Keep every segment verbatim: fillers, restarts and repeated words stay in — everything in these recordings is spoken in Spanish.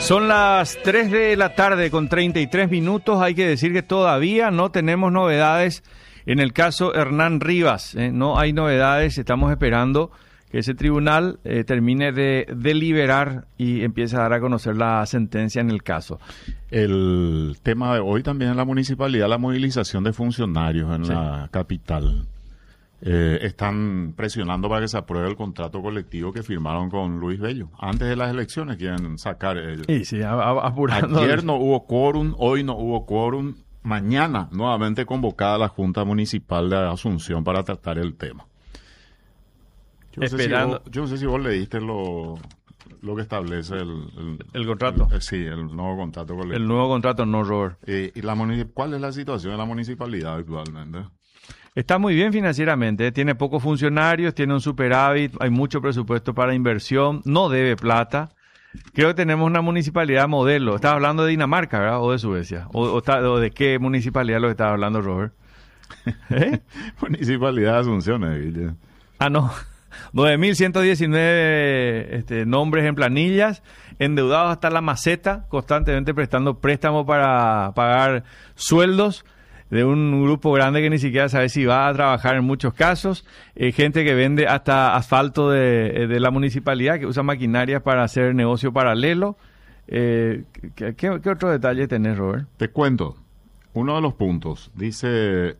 Son las tres de la tarde con treinta y tres minutos. Hay que decir que todavía no tenemos novedades en el caso Hernán Rivas. ¿eh? No hay novedades. Estamos esperando que ese tribunal eh, termine de deliberar y empiece a dar a conocer la sentencia en el caso. El tema de hoy también en la municipalidad, la movilización de funcionarios en sí. la capital. Eh, están presionando para que se apruebe el contrato colectivo que firmaron con Luis Bello. Antes de las elecciones quieren sacar ellos. Sí, sí, apurando. Ayer no hubo quórum, hoy no hubo quórum. Mañana nuevamente convocada la Junta Municipal de Asunción para tratar el tema. Yo no Esperando. Sé si vos, yo no sé si vos leíste lo, lo que establece el... El, el contrato. El, sí, el nuevo contrato colectivo. El nuevo contrato, no, Robert. Eh, y la ¿Cuál es la situación de la municipalidad actualmente? Está muy bien financieramente, tiene pocos funcionarios, tiene un superávit, hay mucho presupuesto para inversión, no debe plata. Creo que tenemos una municipalidad modelo. ¿Estás hablando de Dinamarca, verdad? ¿O de Suecia? ¿O, o, está, o de qué municipalidad lo que estás hablando, Robert? ¿Eh? Municipalidad de Asunción, eh, Ah, no. nueve mil ciento diecinueve este, nombres en planillas, endeudados hasta la maceta, constantemente prestando préstamos para pagar sueldos de un grupo grande que ni siquiera sabe si va a trabajar en muchos casos, eh, gente que vende hasta asfalto de, de la municipalidad, que usa maquinarias para hacer negocio paralelo. Eh, ¿qué, qué, ¿Qué otro detalle tenés, Robert? Te cuento. Uno de los puntos dice: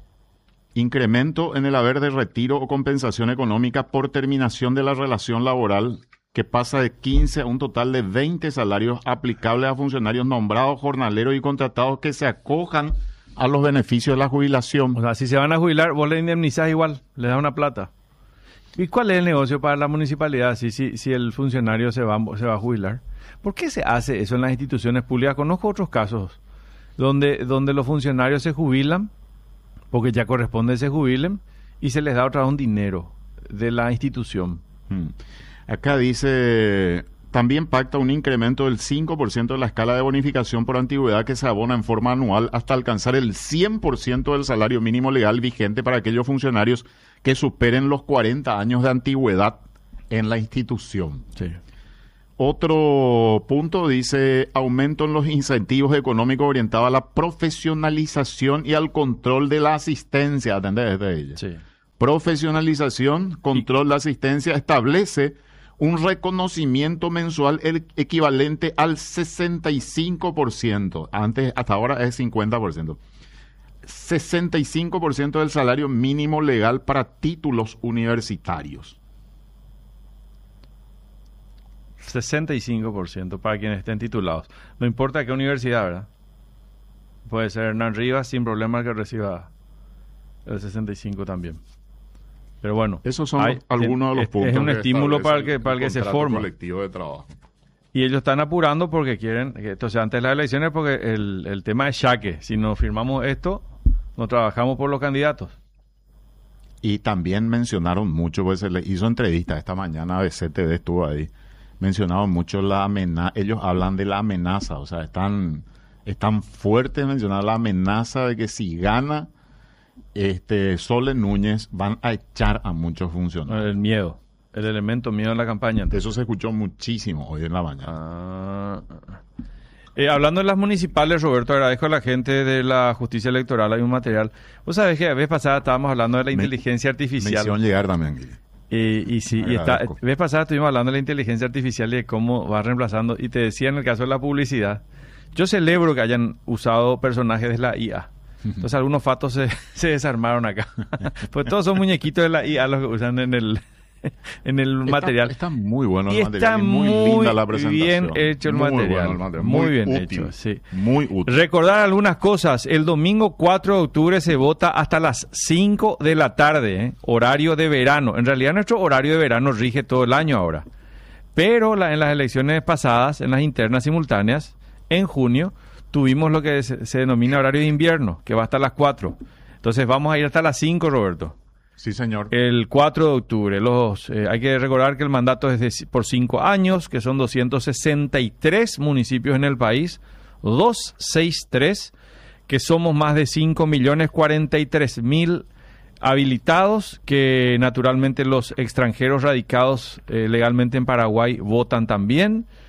incremento en el haber de retiro o compensación económica por terminación de la relación laboral, que pasa de quince a un total de veinte salarios aplicables a funcionarios nombrados, jornaleros y contratados que se acojan a los beneficios de la jubilación. O sea, si se van a jubilar, vos le indemnizás igual, le das una plata. ¿Y cuál es el negocio para la municipalidad si, si, si el funcionario se va, se va a jubilar? ¿Por qué se hace eso en las instituciones públicas? Conozco otros casos donde, donde los funcionarios se jubilan, porque ya corresponde que se jubilen, y se les da otra vez un dinero de la institución. Hmm. Acá dice... También pacta un incremento del cinco por ciento de la escala de bonificación por antigüedad que se abona en forma anual hasta alcanzar el cien por ciento del salario mínimo legal vigente para aquellos funcionarios que superen los cuarenta años de antigüedad en la institución. Sí. Otro punto dice: aumento en los incentivos económicos orientados a la profesionalización y al control de la asistencia. ¿Atendés de ella? Sí. Profesionalización, control de la asistencia, establece un reconocimiento mensual el equivalente al sesenta y cinco por ciento. Antes, hasta ahora es cincuenta por ciento. sesenta y cinco por ciento del salario mínimo legal para títulos universitarios. sesenta y cinco por ciento para quienes estén titulados. No importa qué universidad, ¿verdad? Puede ser Hernán Rivas sin problema que reciba el sesenta y cinco también. Pero bueno, esos son hay, algunos de los es, puntos. Es un estímulo para el que, para el que se forma. Colectivo de trabajo. Y ellos están apurando porque quieren, que esto sea antes de las elecciones, porque el, el tema es chaque. Si no firmamos esto, no trabajamos por los candidatos. Y también mencionaron mucho, pues se le hizo entrevista esta mañana, B C T V estuvo ahí, mencionaron mucho la amenaza, ellos hablan de la amenaza, o sea, están, están fuertes mencionando la amenaza de que si gana Este Sole Núñez van a echar a muchos funcionarios. El miedo, el elemento miedo en la campaña. Entonces. Eso se escuchó muchísimo hoy en la mañana. Ah. Eh, hablando de las municipales, Roberto, agradezco a la gente de la justicia electoral. Hay un material. Vos sabés que la vez pasada estábamos hablando de la me, inteligencia artificial. Me hicieron llegar también, Guille. Y, y sí, y está, la vez pasada estuvimos hablando de la inteligencia artificial y de cómo va reemplazando. Y te decía en el caso de la publicidad, yo celebro que hayan usado personajes de la I A. Entonces algunos fatos se, se desarmaron acá. Pues todos son muñequitos de la I A los que usan en el, en el está, material. Está muy bueno el y material. Está y muy, muy linda la presentación. Bien hecho el, muy material. Bueno el material. Muy, muy bien útil, hecho, sí. Muy útil. Recordar algunas cosas. El domingo cuatro de octubre se vota hasta las cinco de la tarde, ¿eh? Horario de verano. En realidad nuestro horario de verano rige todo el año ahora. Pero la, en las elecciones pasadas, en las internas simultáneas, en junio, tuvimos lo que se, se denomina horario de invierno, que va hasta las cuatro. Entonces vamos a ir hasta las cinco, Roberto. Sí, señor. El cuatro de octubre. Los, eh, hay que recordar que el mandato es de, por cinco años, que son doscientos sesenta y tres municipios en el país, doscientos sesenta y tres, que somos más de cinco millones cuarenta y tres mil habilitados, que naturalmente los extranjeros radicados eh, legalmente en Paraguay votan también,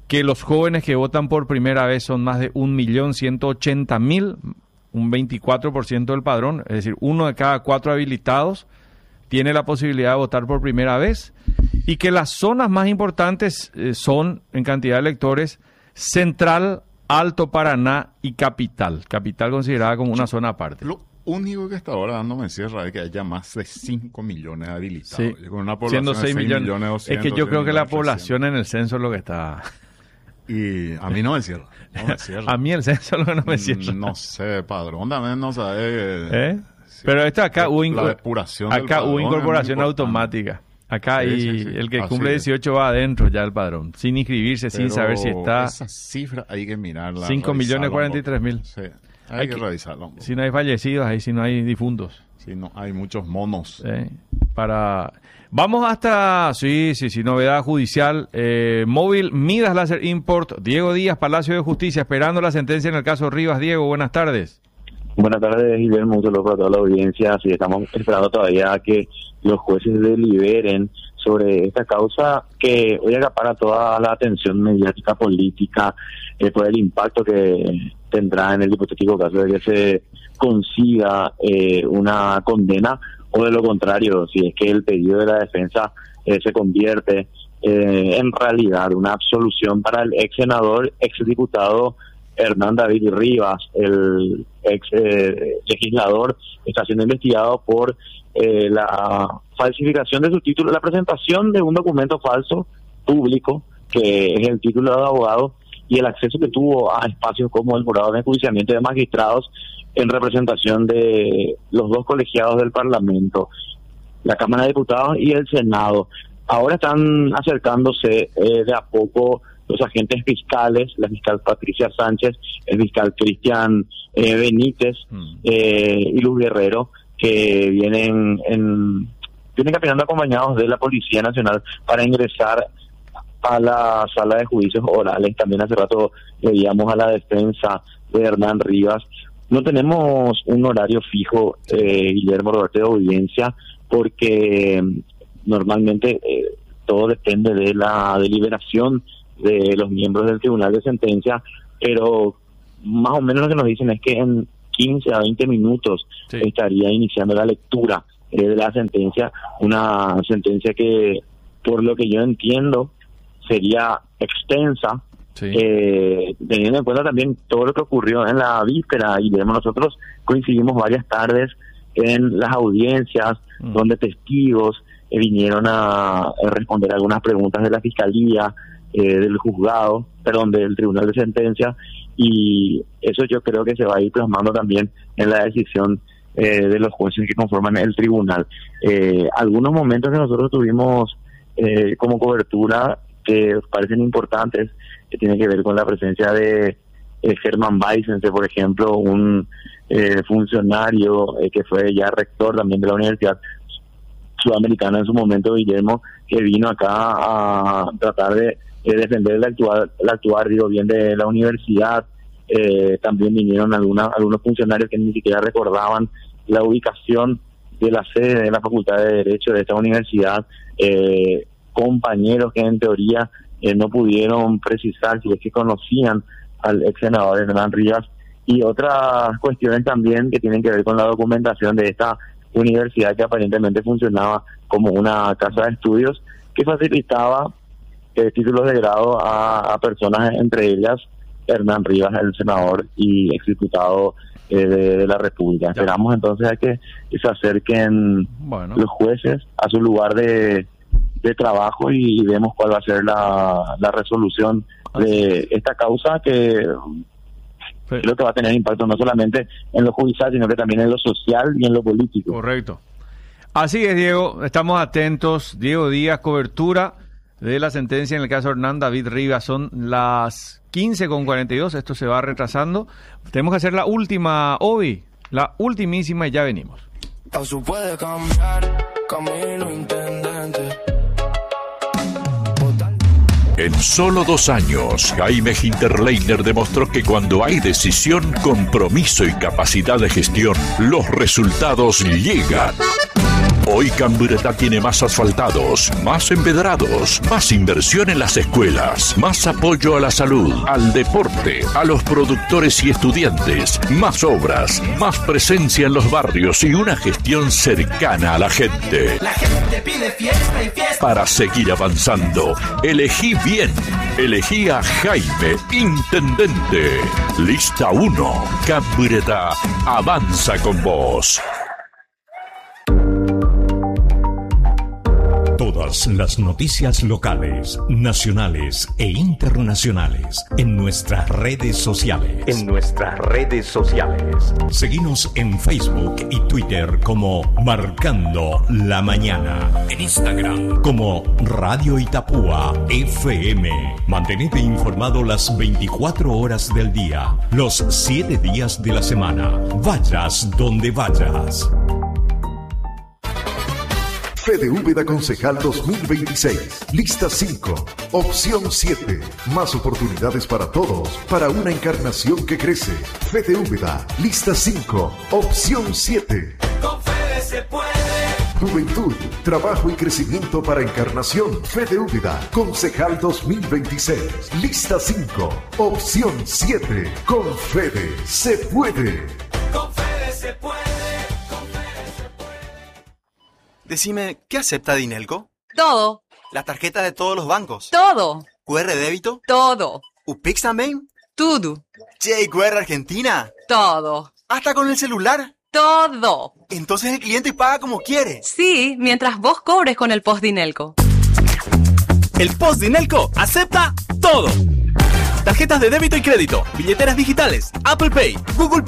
que los jóvenes que votan por primera vez son más de un millón ciento ochenta mil, un veinticuatro por ciento del padrón, es decir, uno de cada cuatro habilitados tiene la posibilidad de votar por primera vez, y que las zonas más importantes eh, son, en cantidad de electores, Central, Alto Paraná y Capital. Capital considerada como una zona aparte. Lo único que está ahora dándome cierra es que haya más de cinco millones de habilitados. Sí. Con una población Siendo seis de seis millones. millones doscientos, Es que yo creo que la ochocientos. población en el censo es lo que está... Y a mí no me cierra. No me cierra. A mí el censo es lo que no me cierra. No sé, padrón, también no sabe. ¿Eh? Pero esto acá hubo, La depuración del acá hubo padrón incorporación es muy importante. automática. Acá Sí, y sí, sí. el que Así cumple es. dieciocho va adentro ya el padrón, sin inscribirse, sin Pero saber si está... Esa cifra hay que mirarla. cinco millones revisarla un cuarenta y tres mil. poco. Sí, hay, Hay que, que- revisarlo un poco. Si no hay fallecidos, ahí si no hay difuntos. Si no, hay muchos monos. ¿eh? Para... Vamos hasta... Sí, sí, sí, novedad judicial. Eh, móvil Midas Láser Import. Diego Díaz, Palacio de Justicia, esperando la sentencia en el caso Rivas. Diego, buenas tardes. Buenas tardes, Guillermo, un saludo para toda la audiencia. Sí, estamos esperando todavía a que los jueces deliberen sobre esta causa que hoy acapara toda la atención mediática política eh, por el impacto que tendrá en el hipotético caso de que se consiga eh, una condena, o de lo contrario, si es que el pedido de la defensa eh, se convierte eh, en realidad una absolución para el ex senador, ex diputado Hernán David Rivas, el ex eh, legislador, está siendo investigado por eh, la falsificación de su título, la presentación de un documento falso público, que es el título de abogado, y el acceso que tuvo a espacios como el jurado de enjuiciamiento de magistrados en representación de los dos colegiados del Parlamento, la Cámara de Diputados y el Senado. Ahora están acercándose eh, de a poco los agentes fiscales, la fiscal Patricia Sánchez, el fiscal Cristian eh, Benítez Mm. eh, y Luz Guerrero, que vienen en, vienen caminando acompañados de la Policía Nacional para ingresar a la sala de juicios orales. También hace rato veíamos a la defensa de Hernán Rivas. No tenemos un horario fijo, eh, Guillermo Roberto, de audiencia, porque normalmente eh, todo depende de la deliberación de los miembros del Tribunal de Sentencia, pero más o menos lo que nos dicen es que en quince a veinte minutos Sí. estaría iniciando la lectura eh, de la sentencia, una sentencia que, por lo que yo entiendo, sería extensa, Sí. eh, teniendo en cuenta también todo lo que ocurrió en la víspera. Y vemos, nosotros coincidimos varias tardes en las audiencias, Mm. donde testigos eh, vinieron a, a responder algunas preguntas de la Fiscalía, eh, del juzgado, perdón, del Tribunal de Sentencia, y eso yo creo que se va a ir plasmando también en la decisión eh, de los jueces que conforman el tribunal. Eh, algunos momentos que nosotros tuvimos eh, como cobertura que parecen importantes, que tiene que ver con la presencia de eh, Germán Baicense, por ejemplo, un eh, funcionario eh, que fue ya rector también de la Universidad Sudamericana en su momento, Guillermo, que vino acá a tratar de eh, defender el actuar, el actuar, digo bien, de la universidad. Eh, también vinieron alguna, algunos funcionarios que ni siquiera recordaban la ubicación de la sede de la Facultad de Derecho de esta universidad, eh, compañeros que en teoría eh, no pudieron precisar si es que conocían al ex senador Hernán Rivas, y otras cuestiones también que tienen que ver con la documentación de esta universidad, que aparentemente funcionaba como una casa de estudios que facilitaba eh, títulos de grado a, a personas, entre ellas Hernán Rivas, el senador y exdiputado eh, de, de la República. Ya. Esperamos entonces a que se acerquen Bueno. los jueces a su lugar de, de trabajo y vemos cuál va a ser la, la resolución de esta causa, que Sí. creo que va a tener impacto no solamente en lo judicial, sino que también en lo social y en lo político. Correcto. Así es, Diego. Estamos atentos. Diego Díaz, cobertura de la sentencia en el caso Hernán David Rivas. Son las quince con cuarenta y dos. Esto se va retrasando. Tenemos que hacer la última, Obi. La ultimísima y ya venimos. Paso puede cambiar, camino intendente. En solo dos años, Jaime Hinterleiner demostró que cuando hay decisión, compromiso y capacidad de gestión, los resultados llegan. Hoy Cambureta tiene más asfaltados, más empedrados, más inversión en las escuelas, más apoyo a la salud, al deporte, a los productores y estudiantes, más obras, más presencia en los barrios y una gestión cercana a la gente. La gente pide fiesta y fiesta. Para seguir avanzando, elegí bien. Elegí a Jaime, intendente. Lista uno. Cambureta avanza con vos. Todas las noticias locales, nacionales e internacionales en nuestras redes sociales. En nuestras redes sociales. Seguinos en Facebook y Twitter como Marcando la Mañana. En Instagram como Radio Itapúa F M. Mantenete informado las veinticuatro horas del día, los siete días de la semana. Vayas donde vayas. Fede Úbeda Concejal dos mil veintiséis. Lista cinco. Opción siete. Más oportunidades para todos. Para una encarnación que crece. Fede Úbeda. Lista cinco. Opción siete. Con Fede se puede. Juventud, trabajo y crecimiento para Encarnación. Fede Úbeda. Concejal dos mil veintiséis. Lista cinco. Opción siete. Con Fede se puede. Con Fede se puede. Decime, ¿qué acepta Dinelco? Todo. ¿Las tarjetas de todos los bancos? Todo. ¿Q R débito? Todo. ¿UPIX también? Todo. ¿J Q R Argentina? Todo. ¿Hasta con el celular? Todo. Entonces el cliente paga como quiere. Sí, mientras vos cobres con el Post Dinelco. El Post Dinelco acepta todo. Tarjetas de débito y crédito, billeteras digitales, Apple Pay, Google Pay.